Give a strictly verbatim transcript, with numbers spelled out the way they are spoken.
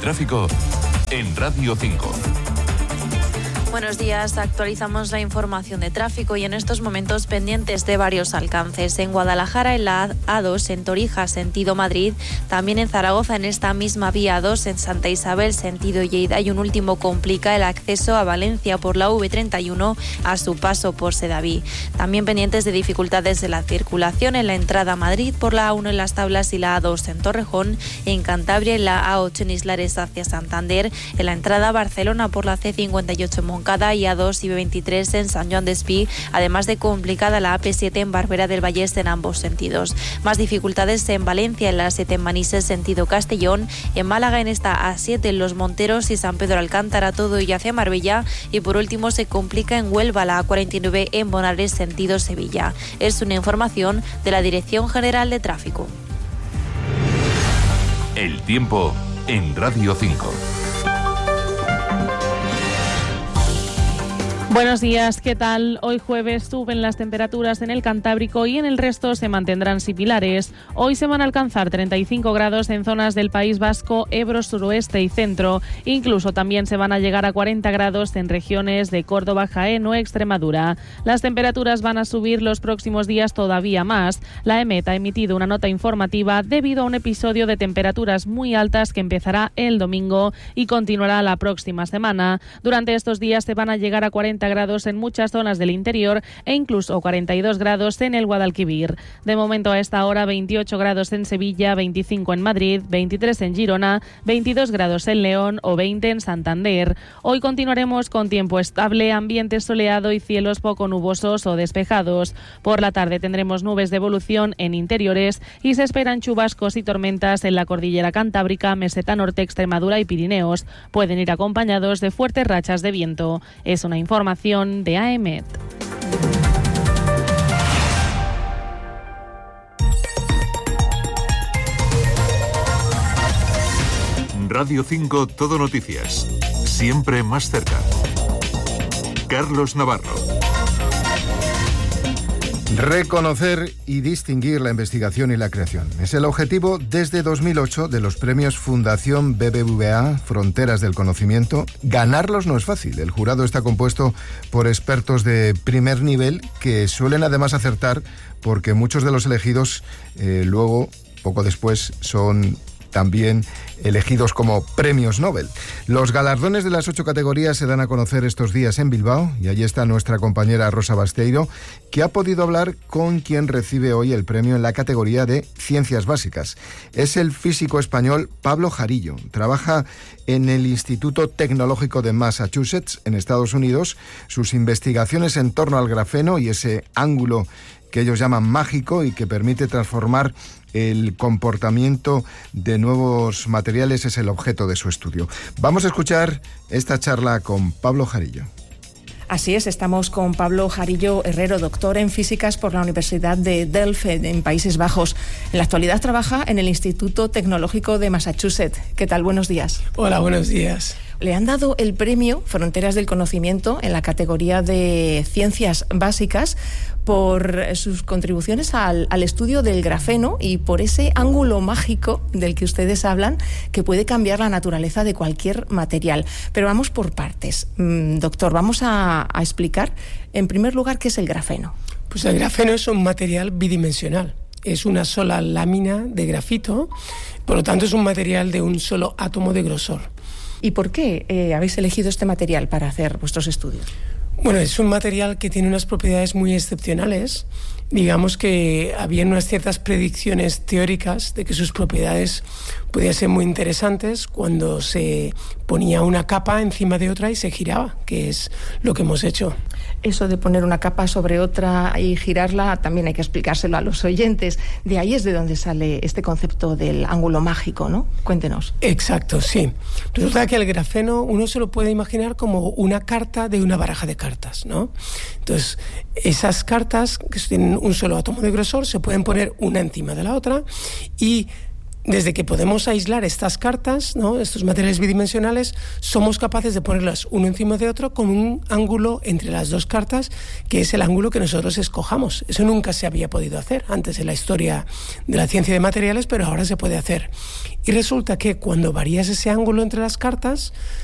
tráfico en Radio cinco. Buenos días, actualizamos la información de tráfico y en estos momentos pendientes de varios alcances. En Guadalajara, en la A dos, en Torija, sentido Madrid. También en Zaragoza, en esta misma vía A dos, en Santa Isabel, sentido Lleida. Y un último complica el acceso a Valencia por la V treinta y uno a su paso por Sedaví. También pendientes de dificultades de la circulación en la entrada a Madrid por la A uno en Las Tablas y la A dos en Torrejón. En Cantabria, en la A ocho en Islares hacia Santander. En la entrada a Barcelona por la C cincuenta y ocho en Moncada y A dos y B veintitrés en San Joan Despí, además de complicada la A P siete en Barberá del Vallés en ambos sentidos. Más dificultades en Valencia, en la A siete en Manises, sentido Castellón, en Málaga en esta A siete en Los Monteros y San Pedro Alcántara, todo y hacia Marbella, y por último se complica en Huelva la A cuarenta y nueve en Bonares, sentido Sevilla. Es una información de la Dirección General de Tráfico. El tiempo en Radio cinco. Buenos días, ¿qué tal? Hoy jueves suben las temperaturas en el Cantábrico y en el resto se mantendrán similares. Hoy se van a alcanzar treinta y cinco grados en zonas del País Vasco, Ebro, suroeste y centro. Incluso también se van a llegar a cuarenta grados en regiones de Córdoba, Jaén o Extremadura. Las temperaturas van a subir los próximos días todavía más. La EMET ha emitido una nota informativa debido a un episodio de temperaturas muy altas que empezará el domingo y continuará la próxima semana. Durante estos días se van a llegar a cuarenta grados en muchas zonas del interior e incluso cuarenta y dos grados en el Guadalquivir. De momento a esta hora veintiocho grados en Sevilla, veinticinco en Madrid, veintitrés en Girona, veintidós grados en León o veinte en Santander. Hoy continuaremos con tiempo estable, ambiente soleado y cielos poco nubosos o despejados. Por la tarde tendremos nubes de evolución en interiores y se esperan chubascos y tormentas en la cordillera Cantábrica, Meseta Norte, Extremadura y Pirineos. Pueden ir acompañados de fuertes rachas de viento. Es una información de A EMET. Radio cinco Todo Noticias. Siempre más cerca. Carlos Navarro. Reconocer y distinguir la investigación y la creación. Es el objetivo desde dos mil ocho de los premios Fundación B B V A Fronteras del Conocimiento. Ganarlos no es fácil. El jurado está compuesto por expertos de primer nivel que suelen además acertar porque muchos de los elegidos eh, luego, poco después, son también elegidos como premios Nobel. Los galardones de las ocho categorías se dan a conocer estos días en Bilbao y allí está nuestra compañera Rosa Basteiro, que ha podido hablar con quien recibe hoy el premio en la categoría de Ciencias Básicas. Es el físico español Pablo Jarillo. Trabaja en el Instituto Tecnológico de Massachusetts, en Estados Unidos. Sus investigaciones en torno al grafeno y ese ángulo que ellos llaman mágico y que permite transformar el comportamiento de nuevos materiales es el objeto de su estudio. Vamos a escuchar esta charla con Pablo Jarillo. Así es, estamos con Pablo Jarillo Herrero, doctor en físicas por la Universidad de Delft, en Países Bajos. En la actualidad trabaja en el Instituto Tecnológico de Massachusetts. ¿Qué tal? Buenos días. Hola, buenos días. Le han dado el premio Fronteras del Conocimiento en la categoría de Ciencias Básicas por sus contribuciones al, al estudio del grafeno y por ese ángulo mágico del que ustedes hablan que puede cambiar la naturaleza de cualquier material. Pero vamos por partes. Mm, doctor, vamos a, a explicar en primer lugar qué es el grafeno. Pues el grafeno es un material bidimensional. Es una sola lámina de grafito, por lo tanto es un material de un solo átomo de grosor. ¿Y por qué eh, habéis elegido este material para hacer vuestros estudios? Bueno, es un material que tiene unas propiedades muy excepcionales. Digamos que había unas ciertas predicciones teóricas de que sus propiedades podían ser muy interesantes cuando se ponía una capa encima de otra y se giraba, que es lo que hemos hecho. Eso de poner una capa sobre otra y girarla también hay que explicárselo a los oyentes. De ahí es de donde sale este concepto del ángulo mágico, ¿no? Cuéntenos. Exacto, sí. Resulta que el grafeno uno se lo puede imaginar como una carta de una baraja de cartas, ¿no? Entonces, esas cartas que tienen un solo átomo de grosor se pueden poner una encima de la otra y desde que podemos aislar estas cartas, ¿no?, estos materiales bidimensionales, somos capaces de ponerlas uno encima de otro con un ángulo entre las dos cartas, que es el ángulo que nosotros escojamos. Eso nunca se había podido hacer antes en la historia de la ciencia de materiales, pero ahora se puede hacer. Y resulta que cuando varías ese ángulo entre las cartas,